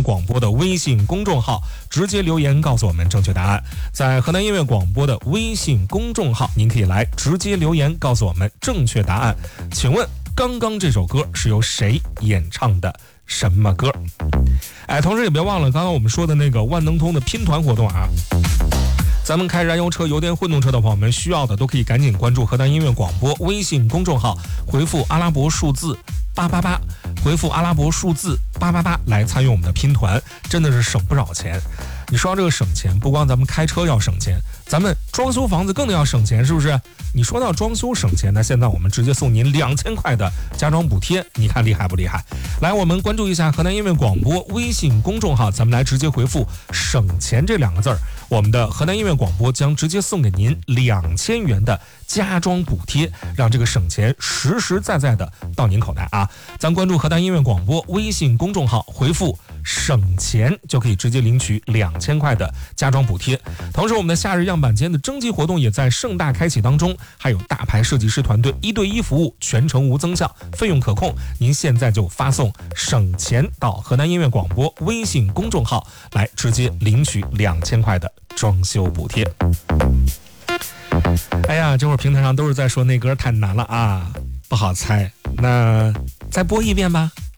乐广播的微信公众号，直接留言告诉我们正确答案。在河南音乐广播的微信公众号，您可以来直接留言告诉我们正确答案。请问刚刚这首歌是由谁演唱的？什么歌？同时也别忘了刚刚我们说的那个万能通的拼团活动啊。咱们开燃油车、油电混动车的朋友们，需要的都可以赶紧关注河南音乐广播微信公众号，回复阿拉伯数字888，回复阿拉伯数字888来参与我们的拼团，真的是省不少钱。你说到这个省钱，不光咱们开车要省钱，咱们装修房子更要省钱，是不是？你说到装修省钱，那现在我们直接送您2000块的家装补贴，你看厉害不厉害？来，我们关注一下河南音乐广播微信公众号，咱们来直接回复省钱这2个字儿，我们的河南音乐广播将直接送给您2000元的家装补贴，让这个省钱实实在在的到您口袋啊！咱关注河南音乐广播微信公众号，回复省钱就可以直接领取2000块的家装补贴。同时我们的夏日样板间的征集活动也在盛大开启当中，还有大牌设计师团队1对1服务，全程无增项，费用可控。您现在就发送省钱到河南音乐广播微信公众号来直接领取2000块的装修补贴。哎呀，这会儿平台上都是在说那歌太难了啊，不好猜，那再播一遍吧。